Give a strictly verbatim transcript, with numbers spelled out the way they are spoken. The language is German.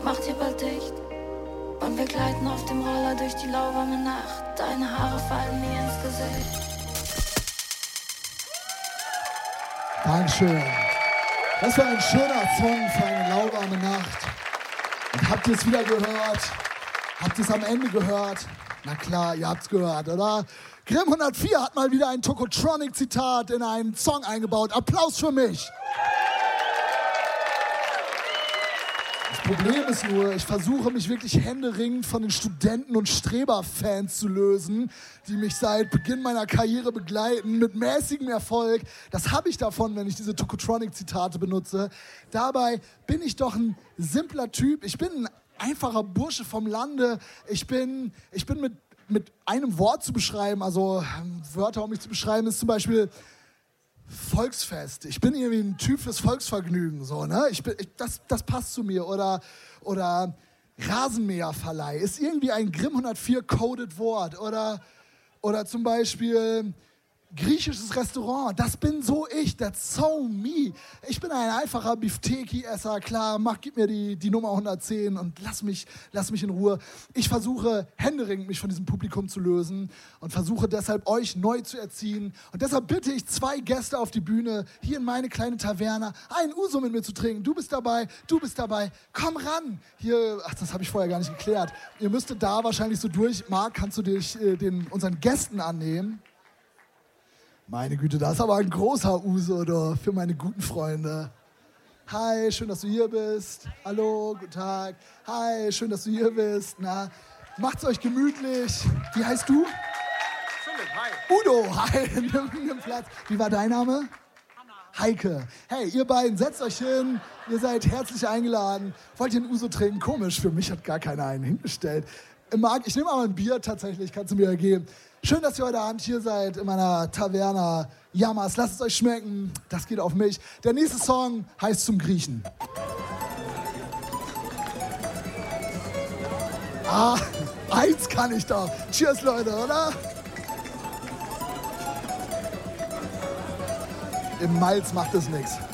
macht hier bald dicht. Und wir gleiten auf dem Roller durch die lauwarme Nacht. Deine Haare fallen mir ins Gesicht. Dankeschön. Das war ein schöner Song für eine lauwarme Nacht. Und habt ihr es wieder gehört? Habt ihr es am Ende gehört? Na klar, ihr habt's gehört, oder? Grimm hundertvier hat mal wieder ein Tokotronic-Zitat in einen Song eingebaut. Applaus für mich! Das Problem ist nur, ich versuche mich wirklich händeringend von den Studenten- und Streber-Fans zu lösen, die mich seit Beginn meiner Karriere begleiten, mit mäßigem Erfolg. Das habe ich davon, wenn ich diese Tokotronic-Zitate benutze. Dabei bin ich doch ein simpler Typ. Ich bin ein einfacher Bursche vom Lande. Ich bin, ich bin mit, mit einem Wort zu beschreiben, also Wörter, um mich zu beschreiben, ist zum Beispiel Volksfest. Ich bin irgendwie ein Typ fürs Volksvergnügen, so, ne? Ich bin, ich, das, das passt zu mir. Oder, oder Rasenmäherverleih ist irgendwie ein Grimm hundertvier coded Wort. Oder, oder zum Beispiel griechisches Restaurant. Das bin so ich. That's so me. Ich bin ein einfacher Bifteki-Esser. Klar, mach, gib mir die, die Nummer hundertzehn und lass mich, lass mich in Ruhe. Ich versuche händeringend mich von diesem Publikum zu lösen und versuche deshalb euch neu zu erziehen. Und deshalb bitte ich zwei Gäste auf die Bühne, hier in meine kleine Taverne, einen Uso mit mir zu trinken. Du bist dabei, du bist dabei. Komm ran. Hier, ach, das habe ich vorher gar nicht geklärt. Ihr müsstet da wahrscheinlich so durch. Marc, kannst du dich äh, den, unseren Gästen annehmen? Meine Güte, das ist aber ein großer Uso da, für meine guten Freunde. Hi, schön, dass du hier bist. Hallo, guten Tag. Hi, schön, dass du hier bist. Na, macht's euch gemütlich. Wie heißt du? Philipp, hi. Udo, hi, nimm, nimm Platz. Wie war dein Name? Hanna. Heike. Hey, ihr beiden, setzt euch hin. Ihr seid herzlich eingeladen. Wollt ihr einen Uso trinken? Komisch, für mich hat gar keiner einen hingestellt. Marc, ich nehme aber ein Bier tatsächlich, kannst du mir ja geben. Schön, dass ihr heute Abend hier seid in meiner Taverna. Jammers, lasst es euch schmecken. Das geht auf mich. Der nächste Song heißt Zum Griechen. Ah, eins kann ich doch. Cheers, Leute, oder? Im Malz macht es nichts.